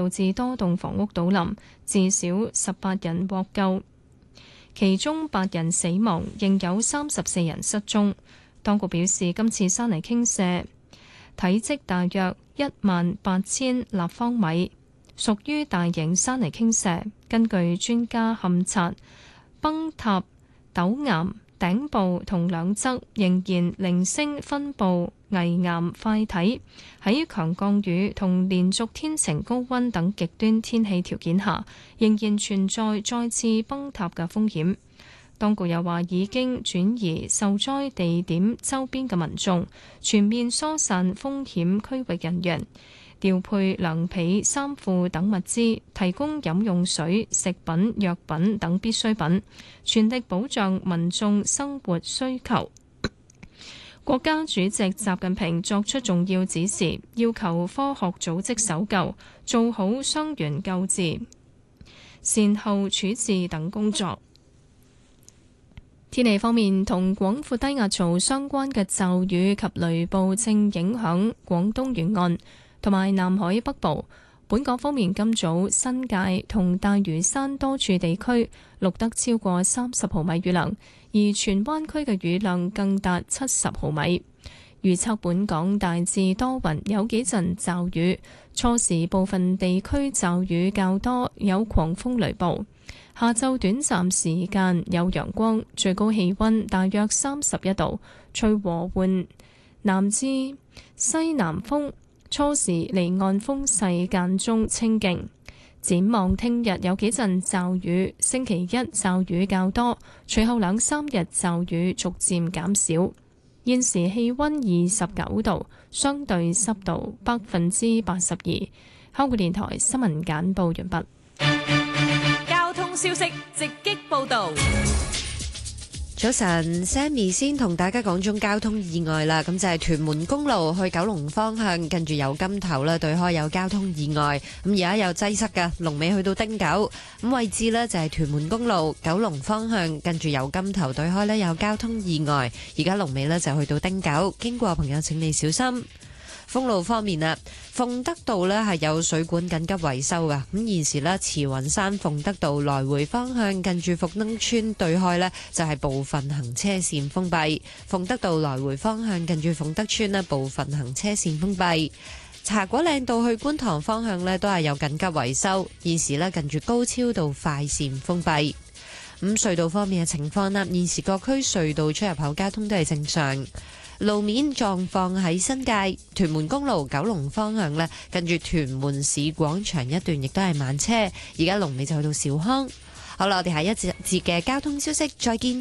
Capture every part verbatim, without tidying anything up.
導致多棟房屋倒冧，至少十八人獲救，其中八人死亡，仍有三十四人失蹤。當局表示，今次山泥傾瀉體積大約一萬八千立方米，屬於大型山泥傾瀉。根據專家勘察，崩塌陡岩頂部同兩側仍然零星分佈危岩塊體，喺強降雨同連續天晴高溫等極端天氣條件下，仍然存在再次崩塌嘅風險。當局又話已經轉移受災地點周邊嘅民眾，全面疏散風險區域人員，調配糧被、衫褲等物資，提供飲用水、食品、藥品等必需品，全力保障民眾生活需求。國家主席習近平作出重要指示，要求科學組織搜救，做好傷員救治、善後處置等工作。天氣方面，同廣闊低壓槽相關嘅驟雨及雷暴正影響廣東沿岸同埋南海北部。本港方面，今早新界同大嶼山多處地區錄得超過三十毫米雨量，而荃灣區嘅雨量更達七十毫米。預測本港大致多雲，有幾陣驟雨，初時部分地區驟雨較多，有狂風雷暴。下晝短暫時間有陽光，最高氣溫大約三十一度，吹和緩南至西南風，初時離岸風勢間中清勁。展望聽日有幾陣驟雨，星期一驟雨較多，隨後兩三日驟雨逐漸減少。現時氣溫二十九度，相對濕度百分之八十二。香港電台新聞簡報完畢。 交通消息直擊報道。 早晨 ，Sammy 先同大家講中交通意外啦。咁就係屯門公路去九龍方向，近住油金頭啦，對開有交通意外。咁而家有擠塞㗎，龍尾去到汀九。咁位置呢就係屯門公路九龍方向，近住油金頭對開呢有交通意外。而家龍尾呢就去到汀九，經過朋友請你小心。封路方面啦，鳳德道呢係有水管緊急維修噶，咁現時呢，慈雲山鳳德道來回方向近住福登村對開呢，就係部分行車線封閉，鳳德道來回方向近住鳳德村呢，部分行車線封閉。茶果嶺道去觀塘方向呢，都係有緊急維修，現時呢，近住高超道快線封閉。咁隧道方面嘅情況啦，現時各區隧道出入口交通都係正常。路面狀況喺新界屯門公路九龍方向呢，近住屯門市廣場一段亦都係慢車，而家龍尾就去到兆康。好啦，我哋下一節嘅交通消息再見。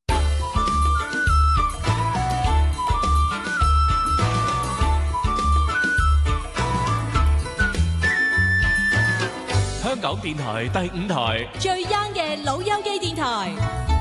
香港電台第五台最 young 嘅老友記電台。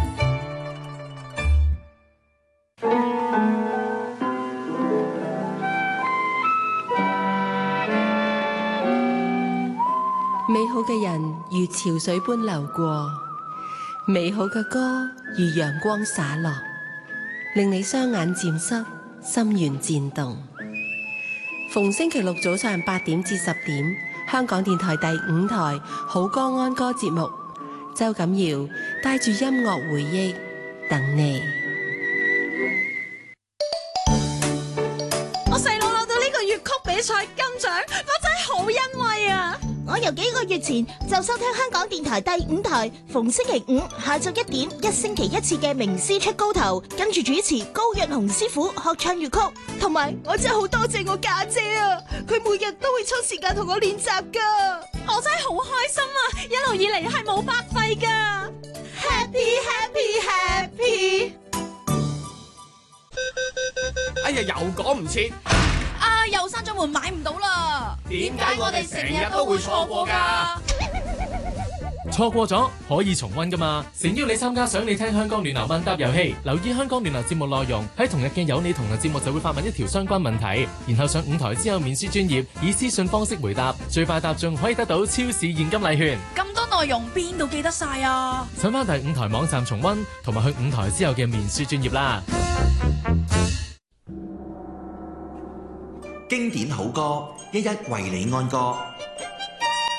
美好嘅人如潮水般流過，美好嘅歌如陽光灑落，令你雙眼漸濕，心弦漸動。逢星期六早上八點至十點，香港電台第五台好歌安歌節目，周錦堯帶住音樂回憶等你。 我細佬攞到呢個粵曲比賽金獎，我真係好欣慰啊！我由幾個月前就收聽香港電台第五台，逢星期五下晝一點，一星期一次嘅名師出高頭，跟住主持高潤雄師傅學唱粵曲，同埋我真係好多謝我家姐啊！佢每日都會抽時間同我練習噶，我真係好開心啊！一路以嚟係冇白費噶 ，Happy Happy Happy！ 哎呀，又講唔切。 啊！又閂咗門，買唔到啦！ 點解我哋成日都會錯過㗎？ 錯過咗可以重溫㗎嘛？誠邀你參加想你聽香港暖流問答遊戲，留意香港暖流節目內容，喺同日嘅有你同行節目就會發問一條相關問題，然後上五台之後面書專頁以私信方式回答，最快答中可以得到超市現金禮券。 咁多內容邊度記得晒啊？ 上返第五台網站重溫，同埋去五台之後嘅面書專頁啦。 經典好歌，一一為你安歌。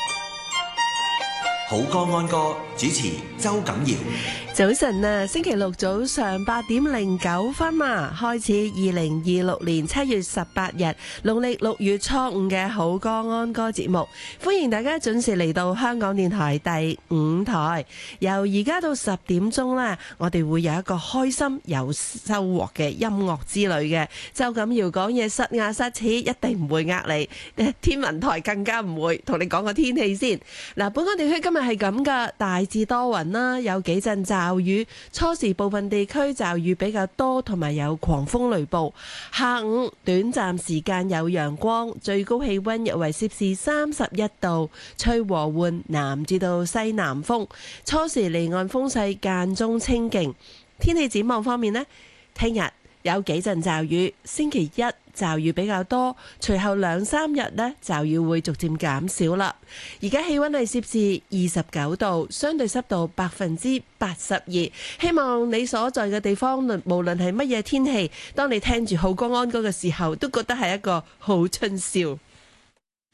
好歌安歌主持周錦堯。 早晨啊，星期六早上八點零九分啊，開始二零二六年七月十八日，農曆六月初五嘅好歌安歌節目，歡迎大家準時嚟到香港電台第五台。由而家到十點鐘呢，我哋會有一個開心有收穫嘅音樂之旅嘅。周錦堯講嘢實牙實齒，一定唔會呃你。天文台更加唔會。同你講個天氣先。嗱，本港地區今日係咁噶，大致多雲啦，有幾陣驟雨，初時部分地區驟雨比較多，同埋有狂風雷暴。下午短暫時間有陽光，最高氣溫約為攝氏三十一度，吹和緩南至到西南風，初時離岸風勢間中清勁。天氣展望方面呢，聽日有幾陣驟雨，星期一驟雨比較多，隨後兩三日呢，驟雨會逐漸減少啦。而家氣溫係攝氏二十九度，相對濕度百分之八十二。希望你所在嘅地方，無論係乜嘢天氣，當你聽住好歌安歌嘅時候，都覺得係一個好春宵。